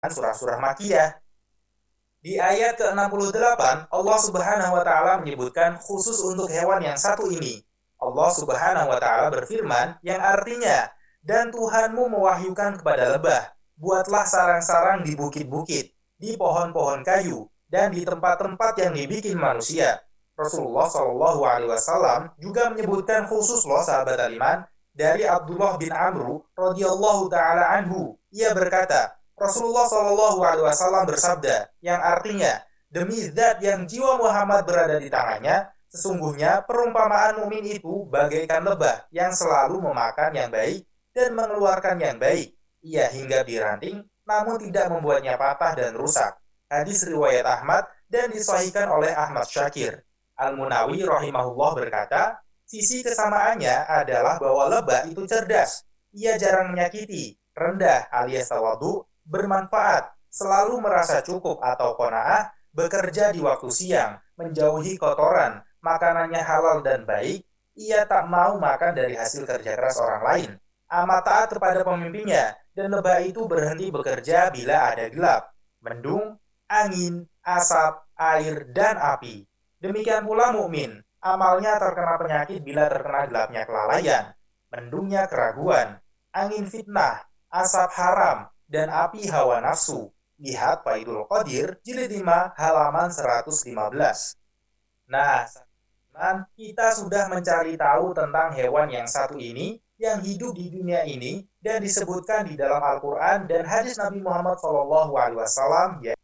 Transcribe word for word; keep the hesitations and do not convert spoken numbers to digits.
surah-surah Makkiyah. Di ayat ke enam puluh delapan, Allah Subhanahu wa taala menyebutkan khusus untuk hewan yang satu ini. Allah Subhanahu wa taala berfirman yang artinya, "Dan Tuhanmu mewahyukan kepada lebah, buatlah sarang-sarang di bukit-bukit, di pohon-pohon kayu, dan di tempat-tempat yang dibikin manusia." Rasulullah Shallallahu Alaihi Wasallam juga menyebutkan khusus loh sahabat Aliman dari Abdullah bin Amru radhiyallahu taala anhu. Ia berkata, Rasulullah Shallallahu Alaihi Wasallam bersabda, yang artinya, demi zat yang jiwa Muhammad berada di tangannya, sesungguhnya perumpamaan mukmin itu bagaikan lebah yang selalu memakan yang baik dan mengeluarkan yang baik. Ia hinggap di ranting, namun tidak membuatnya patah dan rusak. Hadis riwayat Ahmad dan disahihkan oleh Ahmad Syakir. Al-Munawi rahimahullah berkata, sisi kesamaannya adalah bahwa lebah itu cerdas. Ia jarang menyakiti, rendah alias tawadu, bermanfaat, selalu merasa cukup atau qanaah, bekerja di waktu siang, menjauhi kotoran, makanannya halal dan baik, ia tak mau makan dari hasil kerja keras orang lain, amat taat kepada pemimpinnya, dan lebah itu berhenti bekerja bila ada gelap, mendung, angin, asap, air, dan api. Demikian pula mukmin, amalnya terkena penyakit bila terkena gelapnya kelalaian, mendungnya keraguan, angin fitnah, asap haram, dan api hawa nafsu. Lihat Faidul Qadir, jilid lima, halaman seratus lima belas. Nah, kita sudah mencari tahu tentang hewan yang satu ini, yang hidup di dunia ini, dan disebutkan di dalam Al-Quran dan hadis Nabi Muhammad shallallahu alaihi wasallam,